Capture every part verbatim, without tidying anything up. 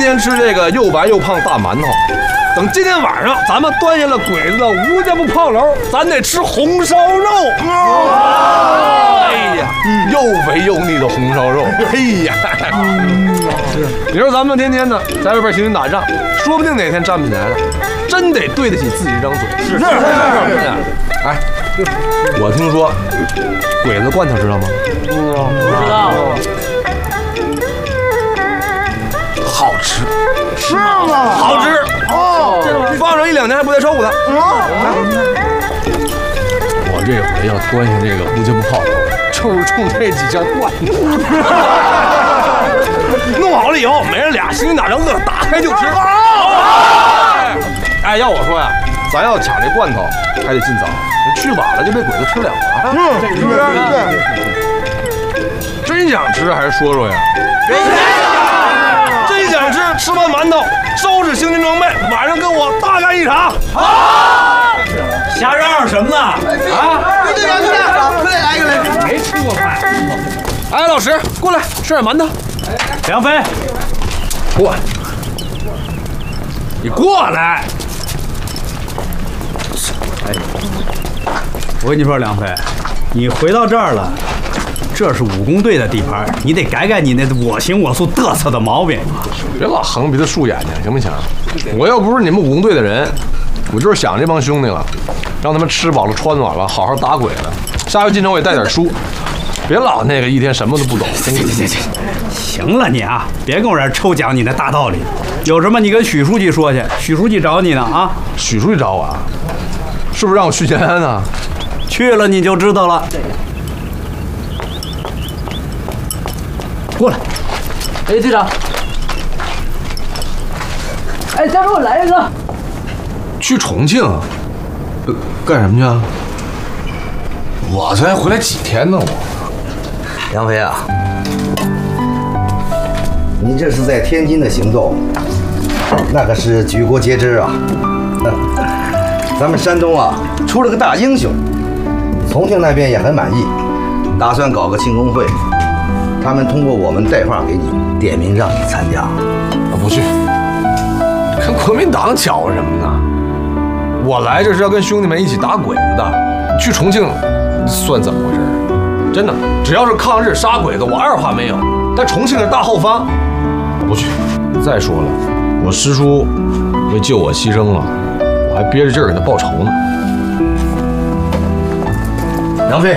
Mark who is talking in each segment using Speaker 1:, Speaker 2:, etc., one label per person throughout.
Speaker 1: 天吃这个又白又胖大馒头，等今天晚上咱们端下了鬼子的吴家铺炮楼，咱得吃红烧肉。哎呀，又肥又腻的红烧肉，哎呀，你说咱们天天呢在外边行军打仗，说不定哪天站不起来了，真得对得起自己这张嘴。是是是是。哎，我听说鬼子罐头知道吗？
Speaker 2: 不知道。
Speaker 1: 好吃，
Speaker 3: 是吗？
Speaker 1: 好吃哦，放上一两年还不带臭的。我这回要端下这个吴家铺炮，就是冲这几件罐头。弄好了以后，每人俩行军打仗饿，打开就吃。哎，要我说呀，咱要抢这罐头还得尽早，去晚了就被鬼子吃了啊。
Speaker 3: 嗯，是
Speaker 1: 是。真想吃还是说说呀？真想吃，吃完馒头收拾行军装备，晚上跟我大干一场。
Speaker 2: 好，瞎嚷嚷什么呢？啊！
Speaker 3: 队长，队长，快来一个来！
Speaker 2: 没吃过饭。
Speaker 1: 哎，老石，过来吃点馒头。
Speaker 2: 梁飞，
Speaker 1: 过来，你过来。
Speaker 2: 哎，我跟你说，梁飞，你回到这儿了，这是武工队的地盘，你得改改你那我行我素嘚瑟的毛病。
Speaker 1: 别老横鼻子竖眼睛，行不行？我要不是你们武工队的人，我就是想这帮兄弟了，让他们吃饱了穿暖了，好好打鬼了。下回进城我也带点书，别老那个一天什么都不懂。
Speaker 2: 行行行行，行了你啊，别跟我这儿抽讲你那大道理，有什么你跟许书记说去，许书记找你呢啊。
Speaker 1: 许书记找我啊？是不是让我去延安啊？
Speaker 2: 去了你就知道了。过来。
Speaker 4: 哎，队长。哎，再给我来一个。
Speaker 1: 去重庆？呃，干什么去啊？我才回来几天呢，我。
Speaker 5: 杨飞啊，你这是在天津的行动，那可是举国皆知啊。咱们山东啊出了个大英雄，重庆那边也很满意，打算搞个庆功会。他们通过我们带话给你，点名让你参加。
Speaker 1: 我不去，跟国民党搅和什么呢？我来这是要跟兄弟们一起打鬼子的，去重庆算怎么回事？真的，只要是抗日杀鬼子，我二话没有。但重庆是大后方，我不去。再说了，我师叔为救我牺牲了，我还憋着劲儿给他报仇呢。
Speaker 5: 杨飞，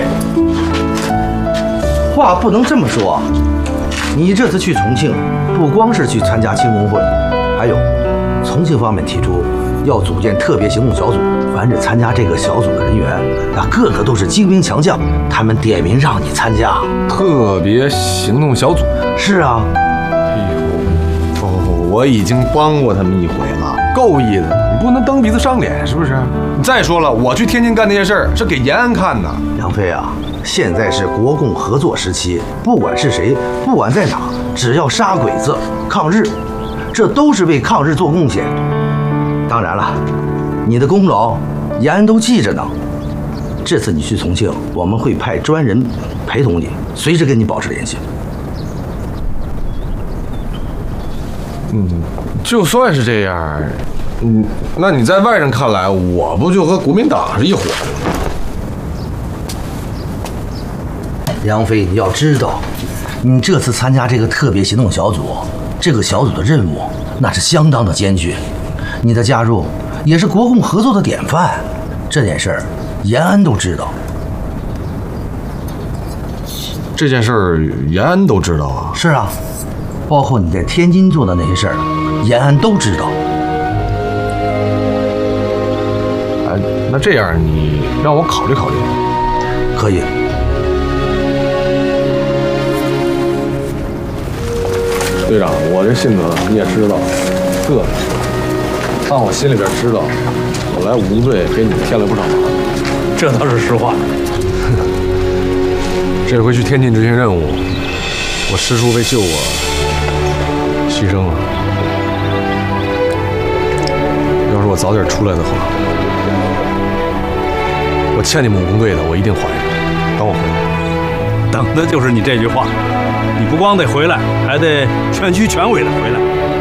Speaker 5: 话不能这么说。你这次去重庆，不光是去参加庆功会，还有重庆方面提出要组建特别行动小组。凡是参加这个小组的人员，那个个都是精兵强将，他们点名让你参加。
Speaker 1: 特别行动小组？
Speaker 5: 是啊。
Speaker 1: 哎呦，哦，我已经帮过他们一回了，够意思。你不能蹬鼻子上脸，是不是？再说了，我去天津干那些事儿是给延安看的。
Speaker 5: 杨飞啊，现在是国共合作时期，不管是谁，不管在哪，只要杀鬼子、抗日，这都是为抗日做贡献。当然了，你的功劳延安都记着呢。这次你去重庆，我们会派专人陪同你，随时跟你保持联系。
Speaker 1: 嗯，就算是这样，嗯，那你在外人看来，我不就和国民党是一伙的吗？
Speaker 5: 杨飞，你要知道，你这次参加这个特别行动小组，这个小组的任务那是相当的艰巨。你的加入也是国共合作的典范，这件事儿延安都知道。
Speaker 1: 这件事儿延安都知道啊？
Speaker 5: 是啊，包括你在天津做的那些事儿，延安都知道。
Speaker 1: 哎，那这样你让我考虑考虑。
Speaker 5: 可以。
Speaker 1: 队长，我这性格你也知道，个子，但我心里边知道，我来武工队给你们添了不少麻烦。
Speaker 2: 这倒是实话。
Speaker 1: 这回去天津执行任务，我师叔为救我牺牲了。要是我早点出来的话，我欠你们武工队的，我一定还上。等我回来。
Speaker 2: 等的就是你这句话。你不光得回来，还得全区全委的回来。